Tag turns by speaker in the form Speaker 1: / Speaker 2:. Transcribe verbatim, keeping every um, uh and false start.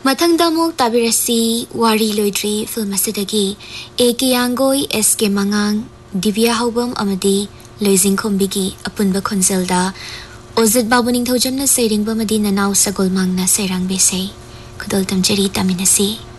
Speaker 1: मथंग दमोक ताबिरसी वारी लोइद्री फिल्म असिदगी ए के यांगोई एस के मंगांग दिव्या हौबम अमदी लोइजिंग खोम्बिगी अपुनबा खोंजेलदा ओजित बाबू निंगथौजमना सेरिंगबा मदी ननाव सगोल मांगना सेरांग बेसे खुदल तमजरी तामिनसी।